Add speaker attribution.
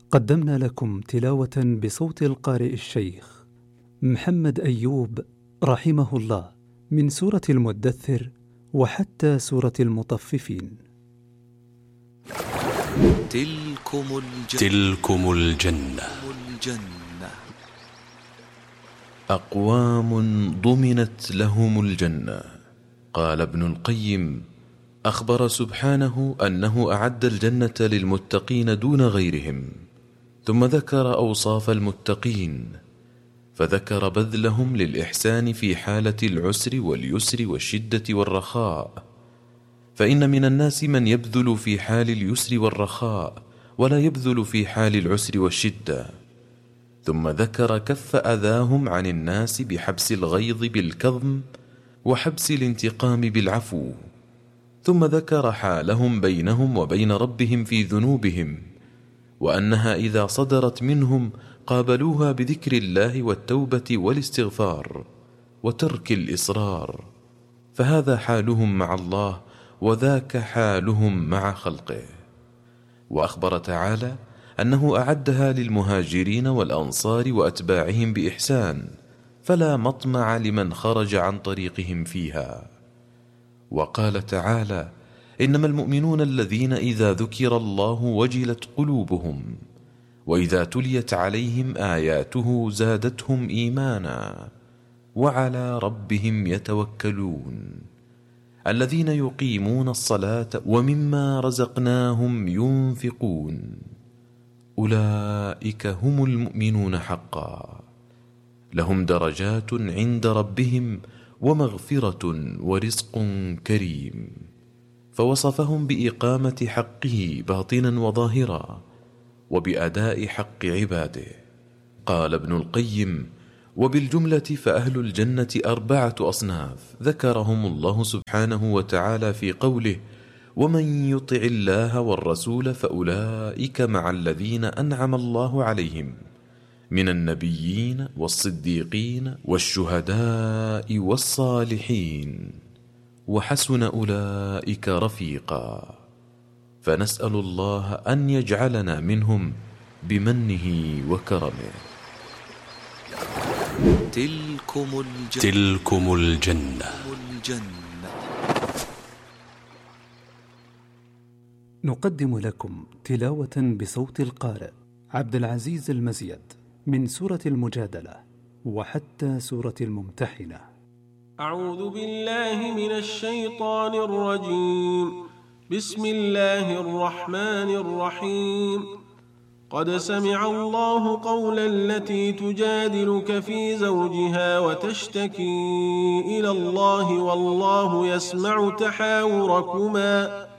Speaker 1: قدمنا لكم تلاوة بصوت القارئ الشيخ محمد أيوب رحمه الله من سورة المدثر وحتى سورة المطففين.
Speaker 2: تلكم الجنة. أقوام ضمنت لهم الجنة. قال ابن القيم: أخبر سبحانه أنه أعد الجنة للمتقين دون غيرهم، ثم ذكر أوصاف المتقين، فذكر بذلهم للإحسان في حالة العسر واليسر والشدة والرخاء، فإن من الناس من يبذل في حال اليسر والرخاء ولا يبذل في حال العسر والشدة. ثم ذكر كف أذاهم عن الناس بحبس الغيظ بالكظم وحبس الانتقام بالعفو. ثم ذكر حالهم بينهم وبين ربهم في ذنوبهم، وأنها إذا صدرت منهم قابلوها بذكر الله والتوبة والاستغفار وترك الإصرار، فهذا حالهم مع الله وذاك حالهم مع خلقه. وأخبر تعالى أنه أعدها للمهاجرين والأنصار وأتباعهم بإحسان، فلا مطمع لمن خرج عن طريقهم فيها. وقال تعالى: إنما المؤمنون الذين إذا ذكر الله وجلت قلوبهم وإذا تليت عليهم آياته زادتهم إيمانا وعلى ربهم يتوكلون الذين يقيمون الصلاة ومما رزقناهم ينفقون أولئك هم المؤمنون حقا، لهم درجات عند ربهم ومغفرة ورزق كريم. فوصفهم بإقامة حقه باطنا وظاهرا وبأداء حق عباده. قال ابن القيم: وبالجملة فأهل الجنة 4 أصناف ذكرهم الله سبحانه وتعالى في قوله: ومن يطع الله والرسول فأولئك مع الذين أنعم الله عليهم من النبيين والصديقين والشهداء والصالحين وحسن أولئك رفيقا. فنسأل الله أن يجعلنا منهم بمنه وكرمه. تلكم الجنة.
Speaker 1: نقدم لكم تلاوة بصوت القارئ عبد العزيز المزيد من سورة المجادلة وحتى سورة الممتحنة.
Speaker 3: أعوذ بالله من الشيطان الرجيم. بسم الله الرحمن الرحيم. قد سمع الله قول التي تجادلك في زوجها وتشتكي إلى الله والله يسمع تحاوركما